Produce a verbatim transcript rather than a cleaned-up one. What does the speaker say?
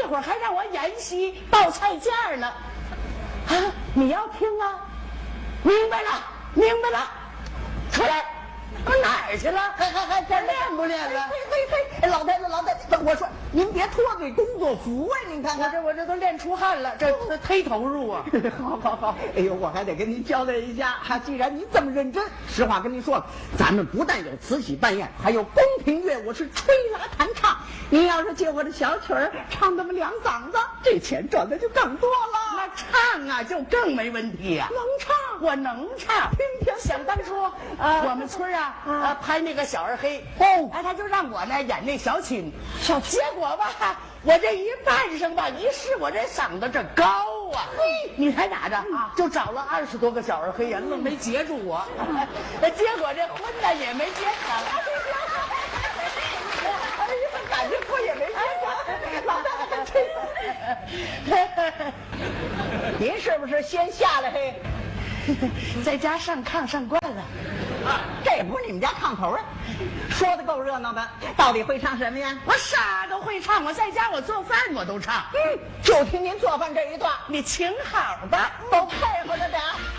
会儿还让我演戏报菜价呢。啊，你要听啊？明白了，明白了，出来。我哪儿去了？ 还还还还练不练了？嘿嘿嘿，老太太，老太太，我说您别脱对工作服啊！您看看， 我这我这都练出汗了，这忒投入啊！ 好好好，哎呦，我还得跟您交代一下，哈，既然您这么认真，实话跟您说了，咱们不但有慈禧办宴，还有宫廷乐舞，是吹拉弹唱。您要是借我这小曲儿唱那么两嗓子，这钱赚的就更多了。 那唱啊，就更没问题呀、啊。 能唱， 我能唱。 听听， 想当初， 啊， 我们村啊， 啊， 啊拍那个小二黑， 哦， 哎，他就让我呢演那小琴， 小结果吧，我这一扮上吧，一试我这嗓子这高啊，嘿，你猜咋着啊？就找了二十多个小二黑人，愣没截住我，结果这婚呢也没结成。 哎呀，感觉我也没结成，老太太真。您是不是先下来嘿？ 在家上炕上惯了， 这不是你们家炕头啊？说的够热闹的，到底会唱什么呀？ 我啥都会唱，我在家我做饭我都唱。 嗯，就听您做饭这一段， 你请好吧， 都配合着点。